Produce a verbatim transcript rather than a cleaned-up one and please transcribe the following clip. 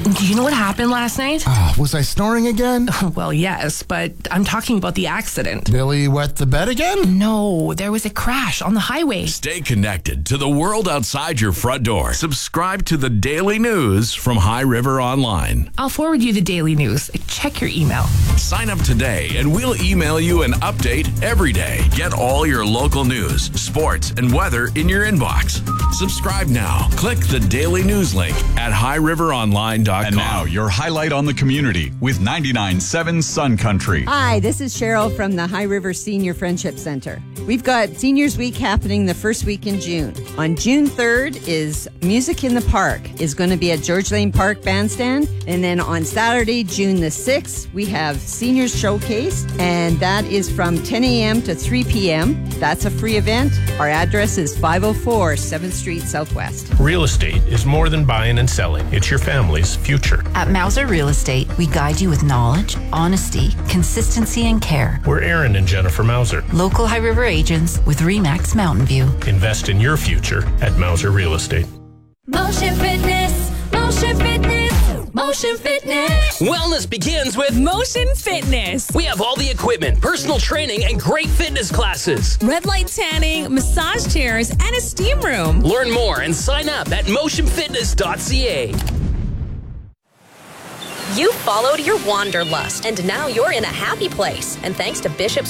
Do you know what happened last night? Uh, was I snoring again? Well, yes, but I'm talking about the accident. Billy wet the bed again? No, there was a crash on the highway. Stay connected to the world outside your front door. Subscribe to the daily news from High River Online. I'll forward you the daily news. Check your email. Sign up today and we'll email you an update every day. Get all your local news, sports, and weather in your inbox. Subscribe now. Click the daily news link at high river online dot com. And now, your highlight on the community with ninety-nine point seven Sun Country. Hi, this is Cheryl from the High River Senior Friendship Center. We've got Seniors Week happening the first week in June. On June third is Music in the Park. Is going to be at George Lane Park Bandstand. And then on Saturday, June the sixth, we have Seniors Showcase. And that is from ten a.m. to three p.m. That's a free event. Our address is five oh four seventh Street Southwest. Real estate is more than buying and selling. It's your family's future. At Mauser Real Estate, we guide you with knowledge, honesty, consistency, and care. We're Aaron and Jennifer Mauser, local High River agents with RE/MAX Mountain View. Invest in your future at Mauser Real Estate. Motion Fitness, Motion Fitness, Motion Fitness. Wellness begins with Motion Fitness. We have all the equipment, personal training, and great fitness classes. Red light tanning, massage chairs, and a steam room. Learn more and sign up at motion fitness dot c a. You followed your wanderlust, and now you're in a happy place. And thanks to Bishop's